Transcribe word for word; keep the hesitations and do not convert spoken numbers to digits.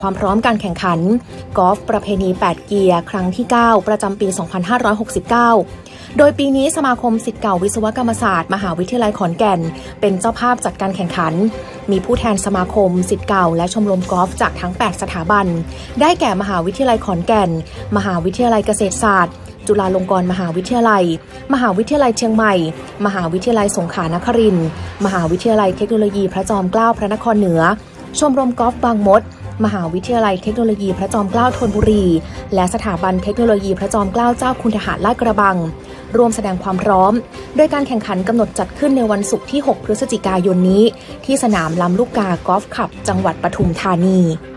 ความพร้อมการแข่งขันกอล์ฟประเพณีแปดเกียร์ครั้งที่เก้าประจำปี สองพันห้าร้อยหกสิบเก้า โดยปีนี้สมาคมศิษย์เก่าวิศวกรรมศาสตร์มหาวิทยาลัยขอนแก่นเป็นเจ้าภาพจัดการแข่งขันมีผู้แทนสมาคมศิษย์เก่าและชมรมกอล์ฟจากทั้งแปดสถาบันได้แก่มหาวิทยาลัยขอนแก่นมหาวิทยาลัยเกษตรศาสตร์จุฬาลงกรณ์มหาวิทยาลัยมหาวิทยาลัยเชียงใหม่มหาวิทยาลัยสงขลานครินทร์มหาวิทยาลัยเทคโนโลยีพระจอมเกล้าพระนครเหนือชมรมกอล์ฟบางมดมหาวิทยาลัยเทคโนโลยีพระจอมเกล้าธนบุรีและสถาบันเทคโนโลยีพระจอมเกล้าเจ้าคุณทหารลาดกระบังร่วมแสดงความพร้อมโดยการแข่งขันกำหนดจัดขึ้นในวันศุกร์ที่หกพฤศจิกายนนี้ที่สนามลำลูกกากอล์ฟคลับจังหวัดปทุมธานี